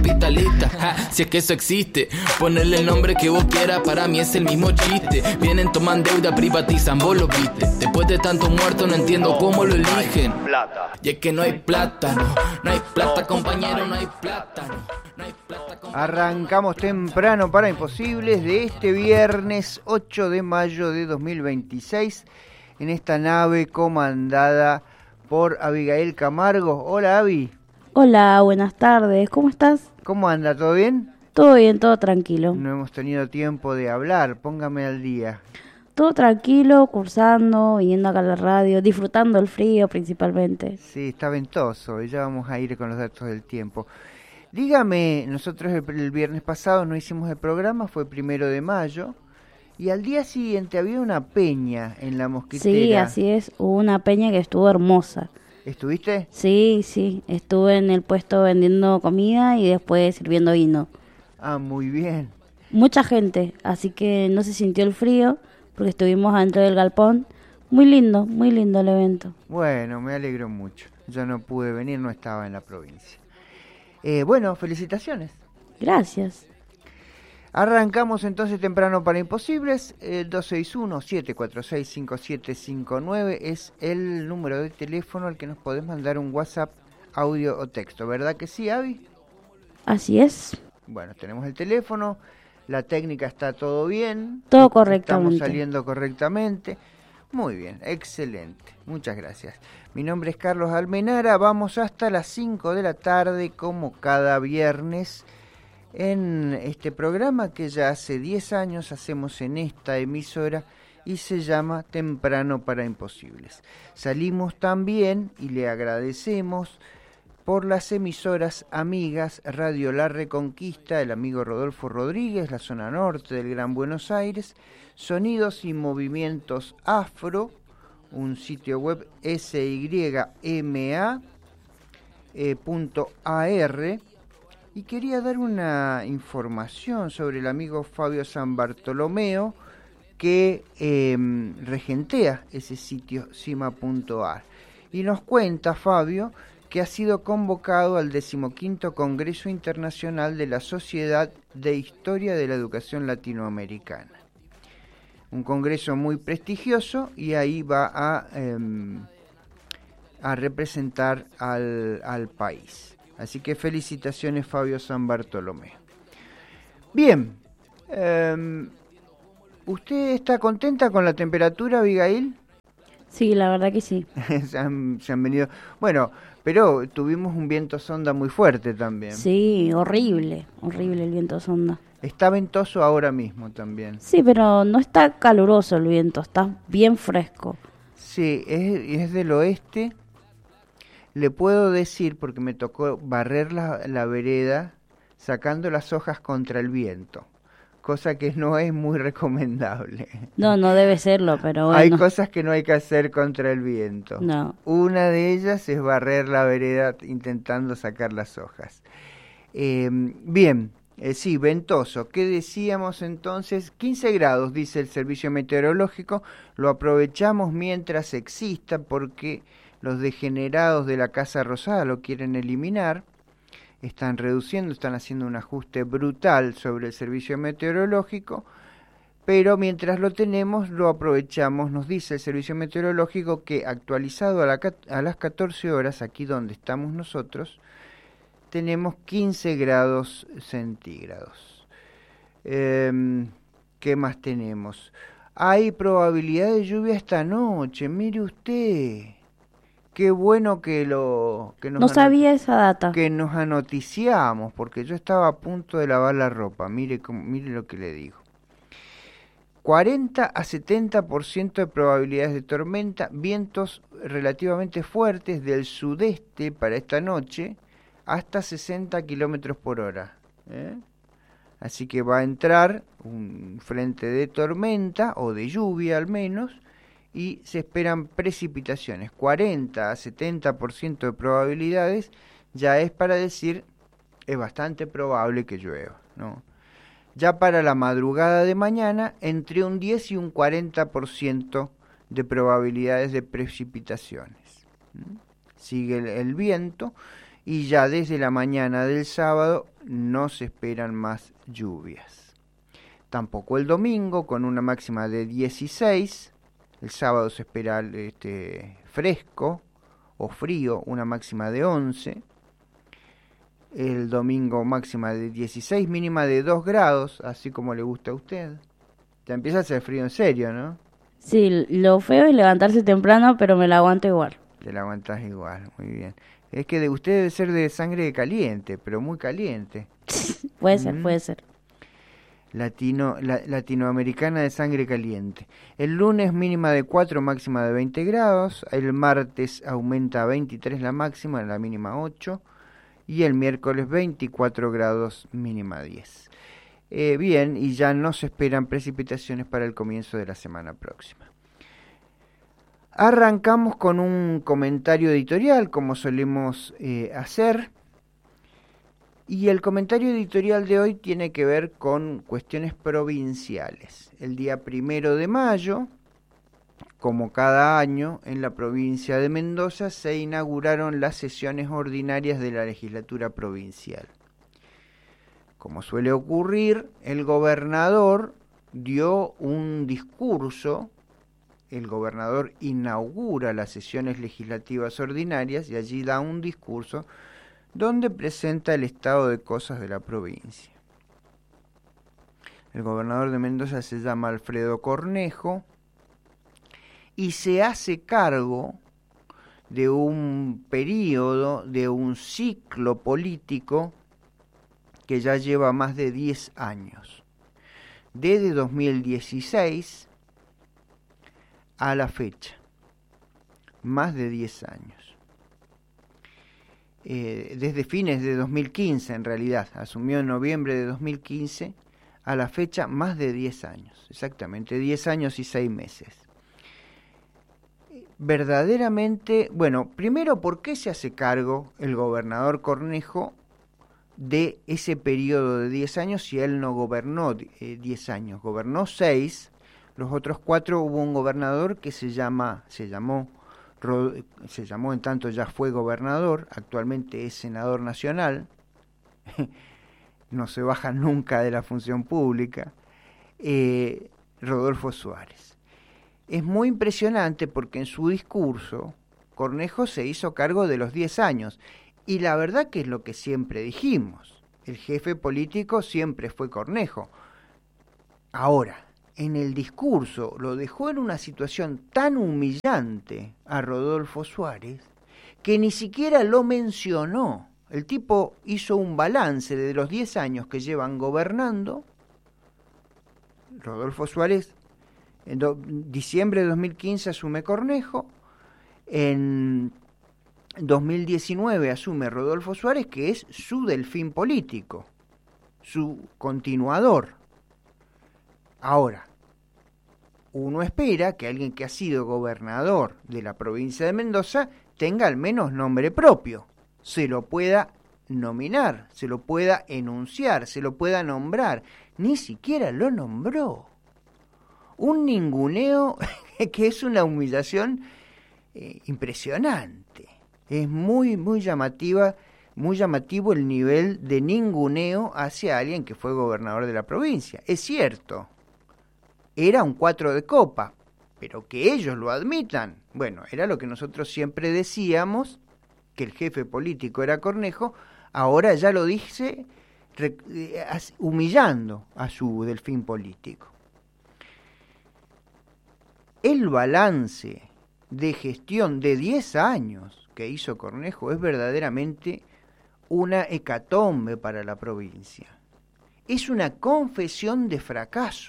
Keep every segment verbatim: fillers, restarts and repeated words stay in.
capitalista. Ja, si es que eso existe, ponerle el nombre que vos quieras, para mí es el mismo chiste. Vienen, toman deuda, privatizan, vos lo viste. Después de tanto muerto no entiendo cómo lo eligen. Y es que no hay plátano, no hay plata, compañero, no hay plátano. No hay plata, compañero. Arrancamos temprano para Imposibles de este viernes ocho de mayo de dos mil veintiséis en esta nave comandada por Abigail Camargo. Hola, Abby. Hola, buenas tardes, ¿cómo estás? ¿Cómo anda? ¿Todo bien? Todo bien, todo tranquilo. No hemos tenido tiempo de hablar, póngame al día. Todo tranquilo, cursando, viniendo acá a la radio, disfrutando el frío principalmente. Sí, está ventoso y ya vamos a ir con los datos del tiempo. Dígame, nosotros el, el viernes pasado no hicimos el programa, fue primero de mayo, y al día siguiente había una peña en la Mosquitera. Sí, así es, hubo una peña que estuvo hermosa. ¿Estuviste? Sí, sí, estuve en el puesto vendiendo comida y después sirviendo vino. Ah, muy bien. Mucha gente, así que no se sintió el frío, porque estuvimos adentro del galpón. Muy lindo, muy lindo el evento. Bueno, me alegro mucho. Yo no pude venir, no estaba en la provincia. Eh, bueno, felicitaciones. Gracias. Arrancamos entonces temprano para Imposibles. El dos seis uno, siete cuatro seis, cinco siete cinco nueve es el número de teléfono al que nos podés mandar un WhatsApp, audio o texto. ¿Verdad que sí, Abby? Así es. Bueno, tenemos el teléfono, la técnica está todo bien. Todo correctamente. Estamos saliendo correctamente. Muy bien, excelente. Muchas gracias. Mi nombre es Carlos Almenara. Vamos hasta las cinco de la tarde, como cada viernes, en este programa que ya hace diez años hacemos en esta emisora y se llama Temprano para Imposibles. Salimos también, y le agradecemos, por las emisoras amigas Radio La Reconquista, el amigo Rodolfo Rodríguez, la zona norte del Gran Buenos Aires, Sonidos y Movimientos Afro, un sitio web S Y M A punto A R, y quería dar una información sobre el amigo Fabio San Bartolomeo, que eh, regentea ese sitio cima punto ar. Y nos cuenta Fabio que ha sido convocado al decimoquinto Congreso Internacional de la Sociedad de Historia de la Educación Latinoamericana. Un congreso muy prestigioso, y ahí va a, eh, a representar al, al país. Así que felicitaciones, Fabio San Bartolomé. Bien, eh, ¿usted está contenta con la temperatura, Abigail? Sí, la verdad que sí. se, han, se han venido... Bueno, pero tuvimos un viento sonda muy fuerte también. Sí, horrible, horrible el viento sonda. Está ventoso ahora mismo también. Sí, pero no está caluroso el viento, está bien fresco. Sí, es, es del oeste. Le puedo decir, porque me tocó barrer la, la vereda sacando las hojas contra el viento, cosa que no es muy recomendable. No, no debe serlo, pero bueno. Hay cosas que no hay que hacer contra el viento. No. Una de ellas es barrer la vereda intentando sacar las hojas. Eh, bien, eh, sí, ventoso. ¿Qué decíamos entonces? quince grados, dice el servicio meteorológico. Lo aprovechamos mientras exista, porque los degenerados de la Casa Rosada lo quieren eliminar. Están reduciendo, están haciendo un ajuste brutal sobre el servicio meteorológico, pero mientras lo tenemos, lo aprovechamos. Nos dice el servicio meteorológico que actualizado a, la, a las catorce horas, aquí donde estamos nosotros, tenemos quince grados centígrados. Eh, ¿Qué más tenemos? Hay probabilidad de lluvia esta noche, mire usted. Qué bueno que lo que nos no sabía esa data. Que nos anoticiamos, porque yo estaba a punto de lavar la ropa. Mire, mire lo que le digo. cuarenta a setenta por ciento de probabilidades de tormenta, vientos relativamente fuertes del sudeste para esta noche, hasta sesenta kilómetros por hora. ¿eh? Así que va a entrar un frente de tormenta, o de lluvia al menos, y se esperan precipitaciones. cuarenta a setenta por ciento de probabilidades ya es para decir, es bastante probable que llueva, ¿no? Ya para la madrugada de mañana, entre un diez y un cuarenta por ciento de probabilidades de precipitaciones. ¿Mm? Sigue el, el viento, y ya desde la mañana del sábado no se esperan más lluvias. Tampoco el domingo, con una máxima de dieciséis. El sábado se espera este, fresco o frío, una máxima de once. El domingo máxima de dieciséis, mínima de dos grados, así como le gusta a usted. Ya empieza a hacer frío en serio, ¿no? Sí, lo feo es levantarse temprano, pero me la aguanto igual. Te la aguantás igual, muy bien. Es que de usted debe ser de sangre caliente, pero muy caliente. Puede ser, Mm. puede ser. Latino, la, latinoamericana de sangre caliente. El lunes mínima de cuatro, máxima de veinte grados. El martes aumenta a veintitrés la máxima, la mínima ocho. Y el miércoles veinticuatro grados, mínima diez. Eh, bien, y ya no se esperan precipitaciones para el comienzo de la semana próxima. Arrancamos con un comentario editorial, como solemos eh, hacer. Y el comentario editorial de hoy tiene que ver con cuestiones provinciales. El día primero de mayo, como cada año, en la provincia de Mendoza se inauguraron las sesiones ordinarias de la legislatura provincial. Como suele ocurrir, el gobernador dio un discurso, el gobernador inaugura las sesiones legislativas ordinarias y allí da un discurso donde presenta el estado de cosas de la provincia. El gobernador de Mendoza se llama Alfredo Cornejo y se hace cargo de un periodo, de un ciclo político que ya lleva más de diez años. Desde dos mil dieciséis a la fecha, más de diez años. Eh, desde fines de dos mil quince en realidad, asumió en noviembre de dos mil quince, a la fecha más de diez años, exactamente diez años y seis meses. Verdaderamente, bueno, primero, ¿por qué se hace cargo el gobernador Cornejo de ese periodo de diez años si él no gobernó eh, diez años? Gobernó seis, los otros cuatro hubo un gobernador que se llama, se llamó se llamó en tanto ya fue gobernador, actualmente es senador nacional, no se baja nunca de la función pública, eh, Rodolfo Suárez. Es muy impresionante porque en su discurso Cornejo se hizo cargo de los diez años, y la verdad que es lo que siempre dijimos, el jefe político siempre fue Cornejo. Ahora, en el discurso lo dejó en una situación tan humillante a Rodolfo Suárez que ni siquiera lo mencionó. El tipo hizo un balance de los diez años que llevan gobernando. Rodolfo Suárez, en do, diciembre de dos mil quince asume Cornejo, en dos mil diecinueve asume Rodolfo Suárez, que es su delfín político, su continuador. Ahora, uno espera que alguien que ha sido gobernador de la provincia de Mendoza tenga al menos nombre propio, se lo pueda nominar, se lo pueda enunciar, se lo pueda nombrar. Ni siquiera lo nombró. Un ninguneo que es una humillación eh, impresionante. Es muy, muy llamativa, muy llamativo el nivel de ninguneo hacia alguien que fue gobernador de la provincia. Es cierto, era un cuatro de copa, pero que ellos lo admitan, bueno, era lo que nosotros siempre decíamos, que el jefe político era Cornejo, ahora ya lo dice re, eh, humillando a su delfín político. El balance de gestión de diez años que hizo Cornejo es verdaderamente una hecatombe para la provincia. Es una confesión de fracaso.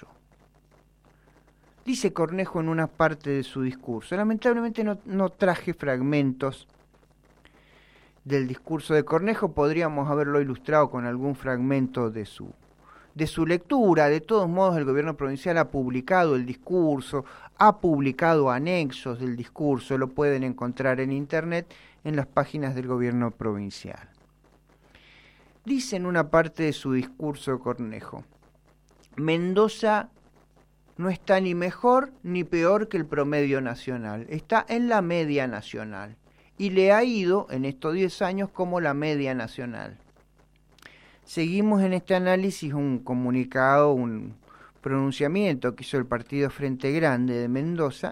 Dice Cornejo en una parte de su discurso, lamentablemente no, no traje fragmentos del discurso de Cornejo, podríamos haberlo ilustrado con algún fragmento de su, de su lectura. De todos modos, el gobierno provincial ha publicado el discurso, ha publicado anexos del discurso, lo pueden encontrar en internet en las páginas del gobierno provincial. Dice en una parte de su discurso Cornejo, Mendoza no está ni mejor ni peor que el promedio nacional, está en la media nacional. y le ha ido en estos diez años como la media nacional. Seguimos en este análisis un comunicado, un pronunciamiento que hizo el partido Frente Grande de Mendoza,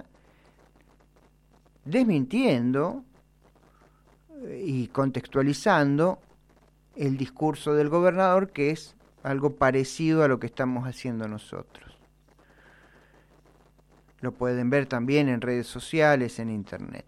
desmintiendo y contextualizando el discurso del gobernador, que es algo parecido a lo que estamos haciendo nosotros. Lo pueden ver también en redes sociales, en internet.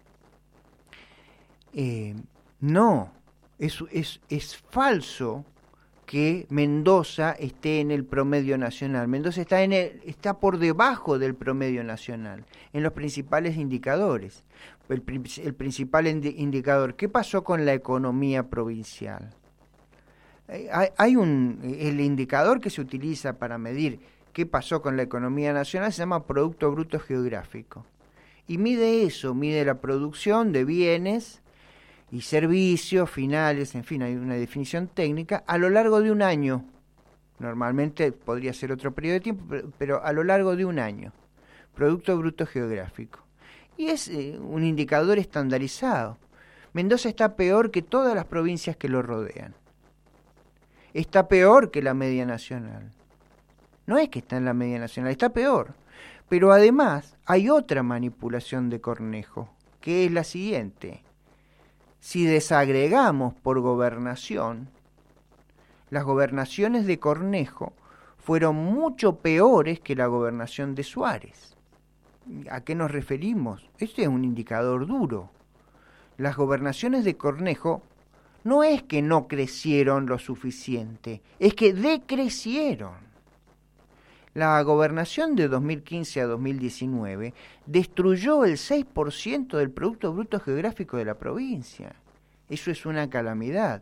Eh, no, es, es, es falso que Mendoza esté en el promedio nacional. Mendoza está, en el, está por debajo del promedio nacional, en los principales indicadores. El, el principal indicador, ¿qué pasó con la economía provincial? Hay, hay un, el indicador que se utiliza para medir qué pasó con la economía nacional se llama Producto Bruto Geográfico. Y mide eso, mide la producción de bienes y servicios finales, en fin, hay una definición técnica, a lo largo de un año. Normalmente podría ser otro periodo de tiempo, pero, pero a lo largo de un año. Producto Bruto Geográfico. Y es eh, un indicador estandarizado. Mendoza está peor que todas las provincias que lo rodean. Está peor que la media nacional. No es que está en la media nacional, está peor. Pero además hay otra manipulación de Cornejo, que es la siguiente. Si desagregamos por gobernación, las gobernaciones de Cornejo fueron mucho peores que la gobernación de Suárez. ¿A qué nos referimos? Este es un indicador duro. Las gobernaciones de Cornejo no es que no crecieron lo suficiente, es que decrecieron. La gobernación de dos mil quince a dos mil diecinueve destruyó el seis por ciento del Producto Bruto Geográfico de la provincia. Eso es una calamidad.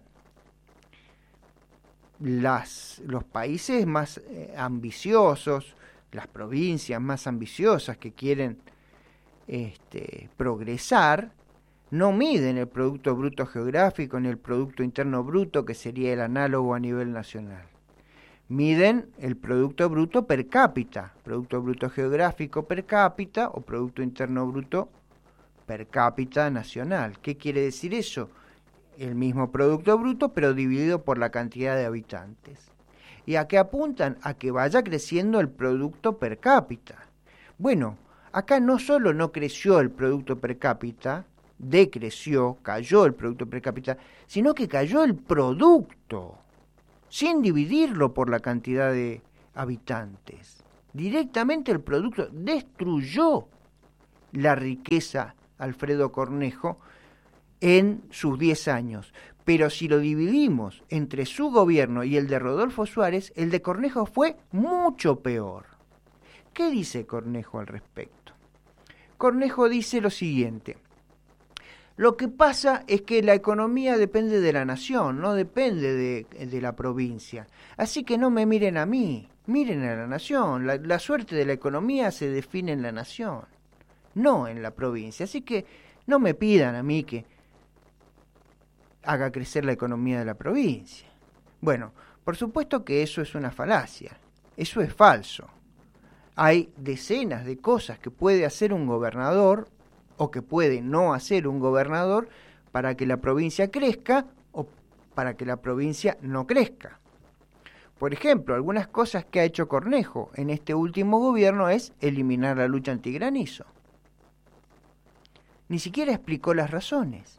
Las, los países más eh, ambiciosos, las provincias más ambiciosas que quieren este, progresar, no miden el Producto Bruto Geográfico ni el Producto Interno Bruto, que sería el análogo a nivel nacional. Miden el Producto Bruto per cápita, Producto Bruto Geográfico per cápita o Producto Interno Bruto per cápita nacional. ¿Qué quiere decir eso? El mismo Producto Bruto, pero dividido por la cantidad de habitantes. ¿Y a qué apuntan? A que vaya creciendo el Producto per cápita. Bueno, acá no solo no creció el Producto per cápita, decreció, cayó el Producto per cápita, sino que cayó el producto, sin dividirlo por la cantidad de habitantes. Directamente el producto destruyó la riqueza Alfredo Cornejo en sus diez años. Pero si lo dividimos entre su gobierno y el de Rodolfo Suárez, el de Cornejo fue mucho peor. ¿Qué dice Cornejo al respecto? Cornejo dice lo siguiente. Lo que pasa es que la economía depende de la nación, no depende de, de la provincia. Así que no me miren a mí, miren a la nación. La, la suerte de la economía se define en la nación, no en la provincia. Así que no me pidan a mí que haga crecer la economía de la provincia. Bueno, por supuesto que eso es una falacia, eso es falso. Hay decenas de cosas que puede hacer un gobernador o que puede no hacer un gobernador para que la provincia crezca o para que la provincia no crezca. Por ejemplo, algunas cosas que ha hecho Cornejo en este último gobierno es eliminar la lucha antigranizo. Ni siquiera explicó las razones.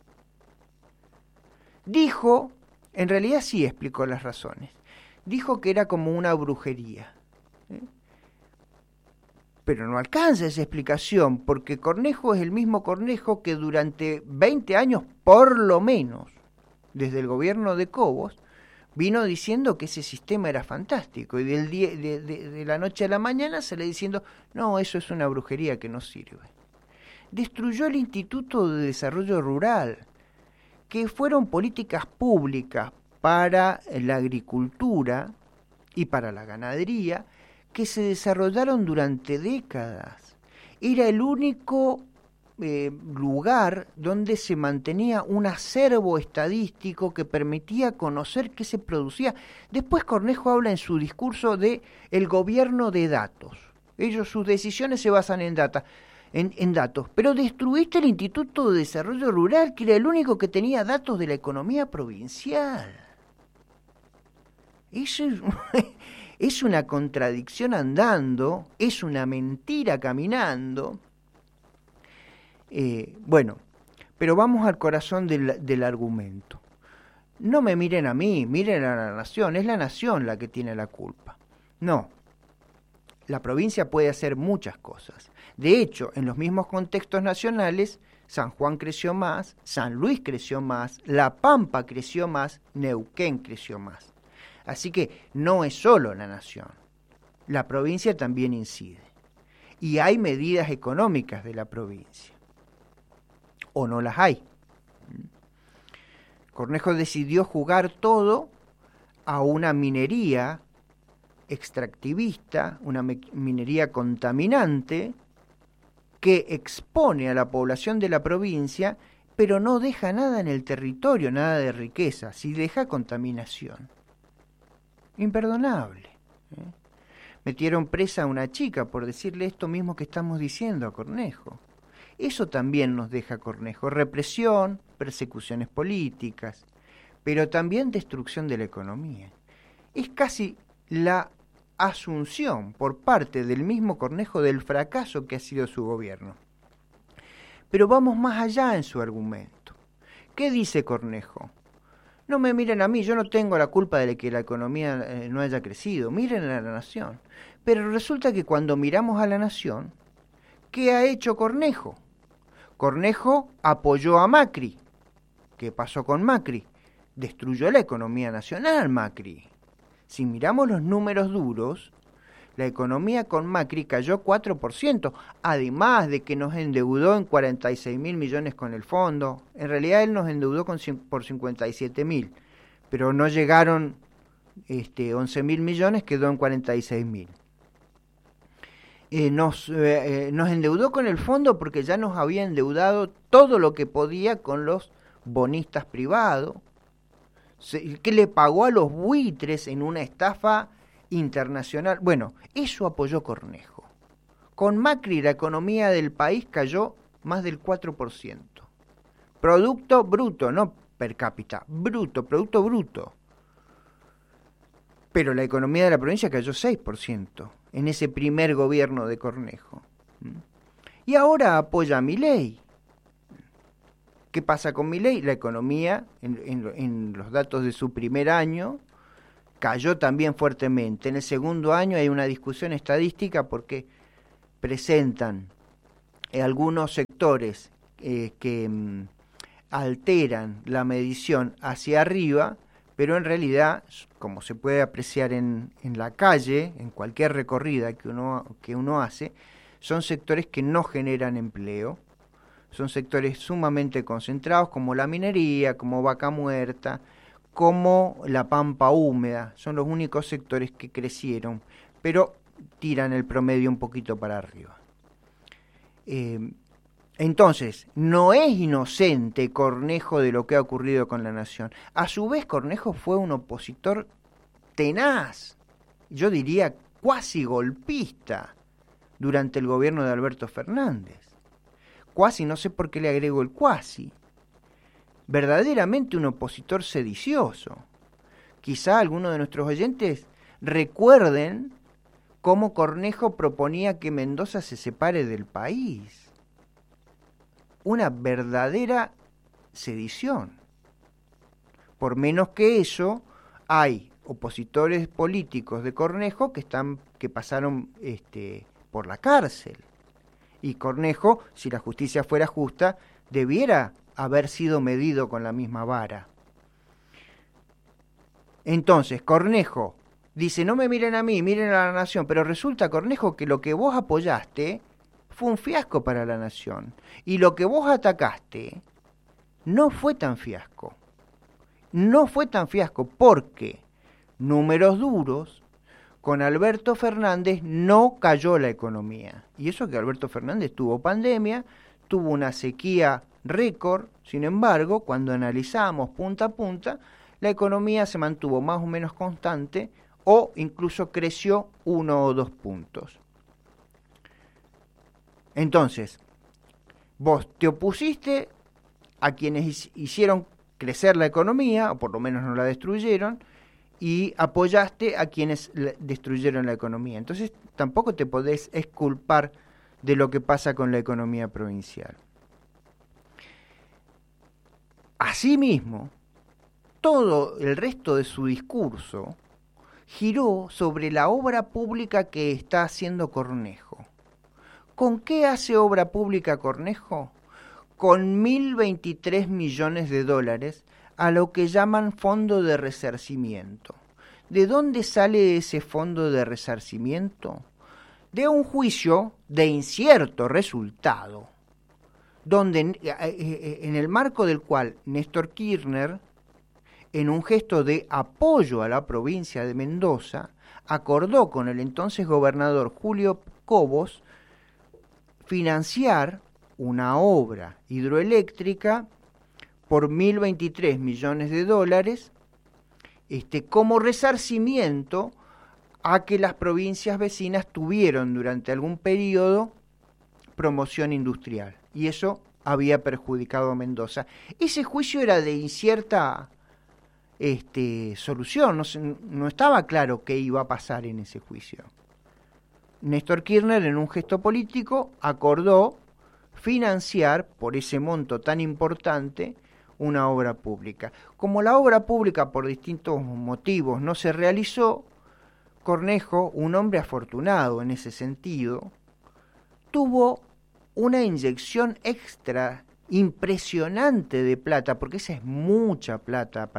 Dijo, en realidad sí explicó las razones, dijo que era como una brujería. ¿eh? Pero no alcanza esa explicación, porque Cornejo es el mismo Cornejo que durante veinte años, por lo menos, desde el gobierno de Cobos, vino diciendo que ese sistema era fantástico, y del día, de, de, de la noche a la mañana sale diciendo, no, eso es una brujería que no sirve. Destruyó el Instituto de Desarrollo Rural, que fueron políticas públicas para la agricultura y para la ganadería, que se desarrollaron durante décadas. Era el único eh, lugar donde se mantenía un acervo estadístico que permitía conocer qué se producía. Después Cornejo habla en su discurso de el gobierno de datos. Ellos, sus decisiones se basan en data. en, en datos, pero destruiste el Instituto de Desarrollo Rural, que era el único que tenía datos de la economía provincial. Eso es, es una contradicción andando, es una mentira caminando. Eh, bueno, pero vamos al corazón del, del argumento. No me miren a mí, miren a la nación, es la nación la que tiene la culpa. No, la provincia puede hacer muchas cosas. De hecho, en los mismos contextos nacionales, San Juan creció más, San Luis creció más, La Pampa creció más, Neuquén creció más. Así que no es solo la nación, la provincia también incide. Y hay medidas económicas de la provincia, o no las hay. Cornejo decidió jugar todo a una minería extractivista, una minería contaminante, que expone a la población de la provincia, pero no deja nada en el territorio, nada de riqueza, sí deja contaminación. Imperdonable. ¿eh? Metieron presa a una chica por decirle esto mismo que estamos diciendo a Cornejo. Eso también nos deja Cornejo, represión, persecuciones políticas, pero también destrucción de la economía. Es casi la asunción por parte del mismo Cornejo del fracaso que ha sido su gobierno. Pero vamos más allá en su argumento. ¿Qué dice Cornejo? No me miren a mí, yo no tengo la culpa de que la economía eh, no haya crecido, miren a la nación. Pero resulta que cuando miramos a la nación, ¿qué ha hecho Cornejo? Cornejo apoyó a Macri. ¿Qué pasó con Macri? Destruyó la economía nacional, Macri. Si miramos los números duros, la economía con Macri cayó cuatro por ciento, además de que nos endeudó en cuarenta y seis mil millones con el fondo. En realidad él nos endeudó con, por cincuenta y siete mil, pero no llegaron este, once mil millones, quedó en cuarenta y seis mil. Eh, nos, eh, nos endeudó con el fondo porque ya nos había endeudado todo lo que podía con los bonistas privados, que le pagó a los buitres en una estafa internacional. Bueno, eso apoyó Cornejo. Con Macri la economía del país cayó más del cuatro por ciento. Producto bruto, no per cápita, bruto, producto bruto. Pero la economía de la provincia cayó seis por ciento en ese primer gobierno de Cornejo. Y ahora apoya a Milei. ¿Qué pasa con Milei? La economía, en, en, en los datos de su primer año, cayó también fuertemente. En el segundo año hay una discusión estadística porque presentan eh, algunos sectores eh, que mm, alteran la medición hacia arriba, pero en realidad, como se puede apreciar en, en la calle, en cualquier recorrida que uno, que uno hace, son sectores que no generan empleo. Son sectores sumamente concentrados, como la minería, como Vaca Muerta, como la pampa húmeda. Son los únicos sectores que crecieron, pero tiran el promedio un poquito para arriba. Eh, entonces, no es inocente Cornejo de lo que ha ocurrido con la nación. A su vez, Cornejo fue un opositor tenaz, yo diría cuasi golpista, durante el gobierno de Alberto Fernández. Cuasi, no sé por qué le agrego el cuasi. Verdaderamente un opositor sedicioso. Quizá algunos de nuestros oyentes recuerden cómo Cornejo proponía que Mendoza se separe del país. Una verdadera sedición. Por menos que eso, hay opositores políticos de Cornejo que están, que pasaron este, por la cárcel. Y Cornejo, si la justicia fuera justa, debiera haber sido medido con la misma vara. Entonces, Cornejo dice, no me miren a mí, miren a la nación, pero resulta, Cornejo, que lo que vos apoyaste fue un fiasco para la nación. Y lo que vos atacaste no fue tan fiasco. No fue tan fiasco porque, números duros, con Alberto Fernández no cayó la economía. Y eso que Alberto Fernández tuvo pandemia, tuvo una sequía récord. Sin embargo, cuando analizamos punta a punta, la economía se mantuvo más o menos constante o incluso creció uno o dos puntos. Entonces, vos te opusiste a quienes hicieron crecer la economía, o por lo menos no la destruyeron, y apoyaste a quienes destruyeron la economía. Entonces, tampoco te podés exculpar de lo que pasa con la economía provincial. Asimismo, todo el resto de su discurso giró sobre la obra pública que está haciendo Cornejo. ¿Con qué hace obra pública Cornejo? Con mil veintitrés millones de dólares a lo que llaman fondo de resarcimiento. ¿De dónde sale ese fondo de resarcimiento? De un juicio de incierto resultado, donde en el marco del cual Néstor Kirchner, en un gesto de apoyo a la provincia de Mendoza, acordó con el entonces gobernador Julio Cobos financiar una obra hidroeléctrica por mil veintitrés millones de dólares, este, como resarcimiento a que las provincias vecinas tuvieron durante algún periodo promoción industrial, y eso había perjudicado a Mendoza. Ese juicio era de incierta este, solución, no, no estaba claro qué iba a pasar en ese juicio. Néstor Kirchner, en un gesto político, acordó financiar por ese monto tan importante una obra pública. Como la obra pública por distintos motivos no se realizó, Cornejo, un hombre afortunado en ese sentido, tuvo una inyección extra impresionante de plata, porque esa es mucha plata